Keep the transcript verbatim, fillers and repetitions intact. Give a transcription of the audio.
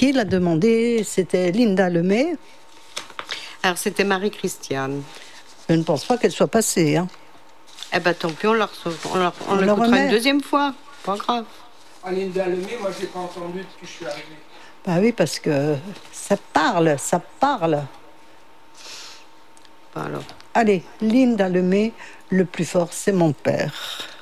qui l'a demandé? C'était Linda Lemay. Alors, c'était Marie-Christiane. Je ne pense pas qu'elle soit passée. Hein. Eh ben, tant pis, on la, reçoit, on la, on On la l'écoutera remet. une deuxième fois. Pas grave. Ah, Linda Lemay, moi, je l'ai pas entendu depuis que je suis arrivé. Bah oui, parce que ça parle, ça parle. Bah alors. Allez, Linda Lemay, le plus fort, c'est mon père.